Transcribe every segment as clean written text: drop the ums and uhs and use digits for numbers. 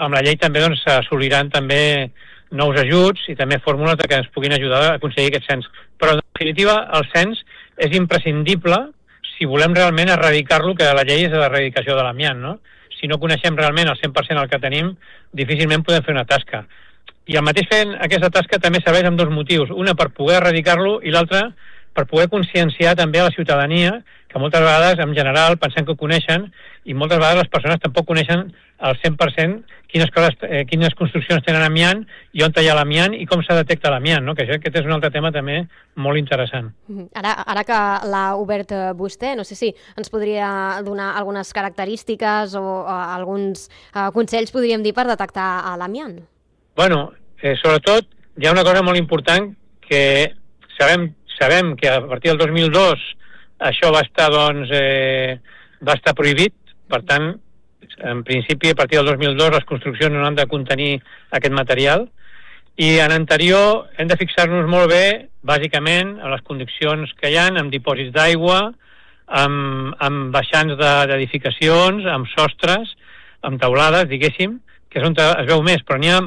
amb la llei també s'assoliran també nous ajuts i també fórmules que ens puguin ajudar a aconseguir aquest cens. Però, en definitiva, el cens és imprescindible si volem realment erradicar-lo, que la llei és l'erradicació de l'amiant, no? Si no coneixem realment el 100% el que tenim, difícilment podem fer una tasca. I el mateix fent aquesta tasca també serveix amb dos motius. Una, per poder erradicar-lo, i l'altra, per poder conscienciar també a la ciutadania, que moltes vegades, en general, pensem que ho coneixen, i moltes vegades les persones tampoc coneixen al 100% quines construccions tenen amiant i on hi ha l'amiant i com se detecta l'amiant, no? Que aquest és un altre tema també molt interessant. Ara que l'ha obert vostè, no sé si ens podria donar algunes característiques o alguns consells, podríem dir, per detectar l'amiant. Bueno, sobretot hi ha una cosa molt important que sabem que a partir del 2002 això va estar prohibit, per tant, en principi, a partir del 2002 les construccions no han de contenir aquest material, i en anterior hem de fixar-nos molt bé, bàsicament, en les condicions que hi ha, amb dipòsits d'aigua, amb baixants d'edificacions, amb sostres, amb teulades, diguéssim, que és on es veu més, però n'hi ha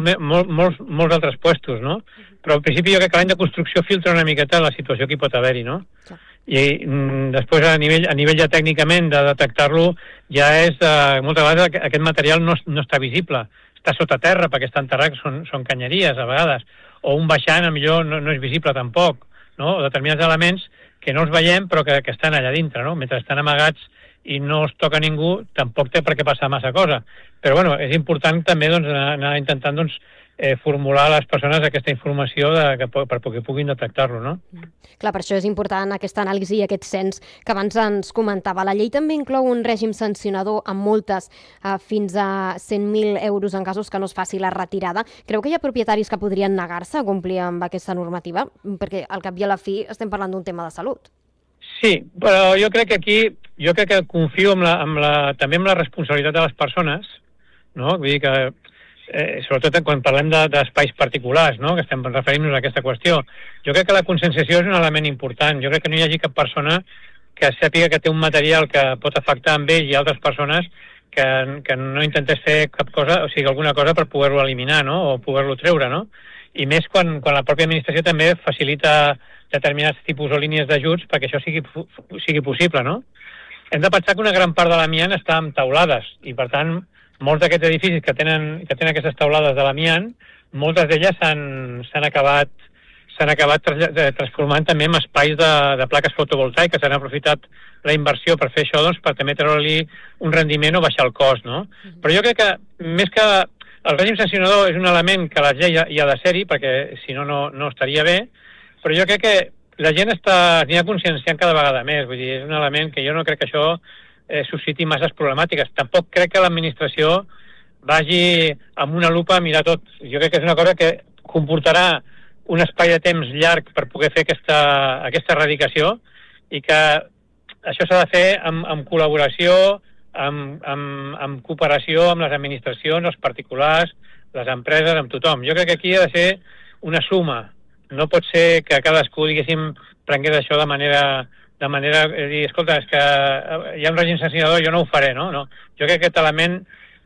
molts altres puestos, no? Però al principi jo crec que l'any de construcció filtra una miqueta la situació que hi pot haver-hi, no? I després a nivell ja tècnicament de detectar-lo ja és, moltes vegades aquest material no està visible, està sota terra perquè està enterrat, són canyeries a vegades, o un baixant millor no és visible tampoc, no? O determinats elements que no els veiem però que estan allà dintre, no? Mentre estan amagats i no els toca ningú, tampoc té per què passar massa cosa. Però bueno, és important també anar intentant formular a les persones aquesta informació perquè puguin detectar-lo, no? Clar, per això és important aquesta anàlisi i aquest cens que abans ens comentava. La llei també inclou un règim sancionador amb multes fins a 100.000 euros en casos que no es faci la retirada. Creu que hi ha propietaris que podrien negar-se a complir amb aquesta normativa? Perquè al cap i a la fi estem parlant d'un tema de salut. Sí, però jo crec que confio també en la responsabilitat de les persones, no? Vull dir que sobretot quan parlem d'espais particulars, no? Que estem referint-nos a aquesta qüestió. Jo crec que la conscienciació és un element important. Jo crec que no hi hagi cap persona que sàpiga que té un material que pot afectar amb ell i altres persones que no intentés fer cap cosa, o sigui, alguna cosa per poder-lo eliminar, no? O poder-lo treure, no? I més quan la pròpia administració també facilita determinats tipus o línies d'ajuts perquè això sigui possible, no? Hem de pensar que una gran part de l'amiant està amb teulades i, per tant, molts d'aquests edificis que tenen aquestes teulades de l'amiant, moltes d'elles s'han acabat transformant també en espais de plaques fotovoltaiques. Han aprofitat la inversió per fer això, per també treure-li un rendiment o baixar el cost, no? Però jo crec que, més que el règim sancionador és un element que la llei hi ha de ser-hi, perquè si no, no estaria bé, però jo crec que la gent n'hi ha conscienciant cada vegada més. Vull dir, és un element que jo no crec que això susciti masses problemàtiques. Tampoc crec que l'administració vagi amb una lupa a mirar tot. Jo crec que és una cosa que comportarà un espai de temps llarg per poder fer aquesta erradicació i que això s'ha de fer amb col·laboració, amb cooperació amb les administracions, els particulars, les empreses, amb tothom. Jo crec que aquí ha de ser una suma. No pot ser que cadascú, diguéssim, prengués això de manera dir, escolta, és que hi ha un règim sancionador, jo no ho faré, no? Jo crec que aquest element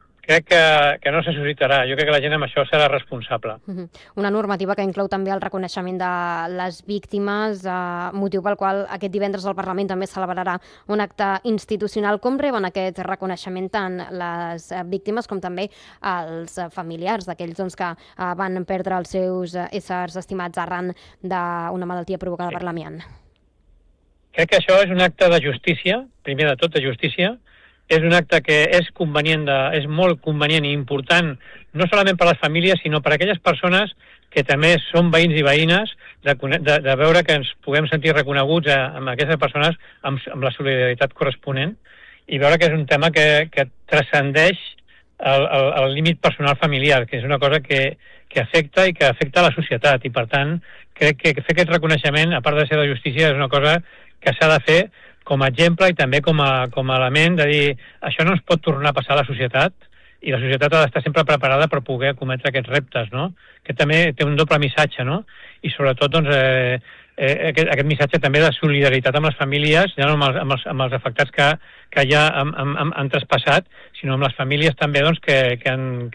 que no se suscitarà. Jo crec que la gent amb això serà responsable. Una normativa que inclou també el reconeixement de les víctimes, motiu pel qual aquest divendres el Parlament també celebrarà un acte institucional. Com reben aquest reconeixement tant les víctimes com també els familiars d'aquells que van perdre els seus éssers estimats arran d'una malaltia provocada per l'amiant? Crec que això és un acte de justícia, primer de tot de justícia. És un acte que és molt convenient i important, no solament per a les famílies, sinó per a aquelles persones que també són veïns i veïnes, de veure que ens puguem sentir reconeguts amb aquestes persones amb la solidaritat corresponent i veure que és un tema que transcendeix el límit personal familiar, que és una cosa que afecta i que afecta a la societat. I, per tant, crec que fer aquest reconeixement, a part de ser de justícia, és una cosa que s'ha de fer com a exemple i també com a element de dir això no ens pot tornar a passar a la societat i la societat ha d'estar sempre preparada per poder cometre aquests reptes, no? Que també té un doble missatge, no? I sobretot aquest missatge també de solidaritat amb les famílies, ja no amb els afectats que ja han traspassat, sinó amb les famílies també que han